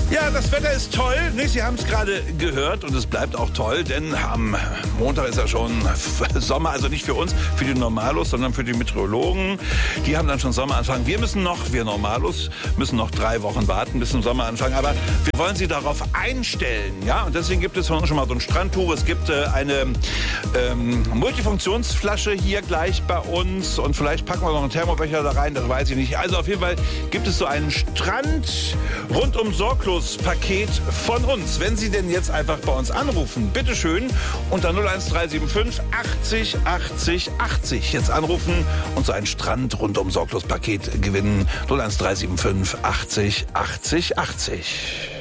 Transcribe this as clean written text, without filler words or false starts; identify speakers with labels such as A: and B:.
A: Ja, das Wetter ist toll. Nee, Sie haben es gerade gehört und es bleibt auch toll, denn am Montag ist ja schon Sommer, also nicht für uns, für die Normalos, sondern für die Meteorologen. Die haben dann schon Sommeranfang. Wir Normalos, müssen noch 3 Wochen warten bis zum Sommeranfang, aber wir wollen Sie darauf einstellen, ja? Und deswegen gibt es von uns schon mal so ein Strandtuch. Es gibt eine Multifunktionsflasche hier gleich bei uns und vielleicht packen wir noch einen Thermobecher da rein, das weiß ich nicht. Also auf jeden Fall gibt es so einen Strand rundum sorglos Paket von uns. Wenn Sie denn jetzt einfach bei uns anrufen, bitteschön, unter 01375 80 80 80. Jetzt anrufen und so ein Strand rundum sorglos Paket gewinnen. 01375 80 80 80.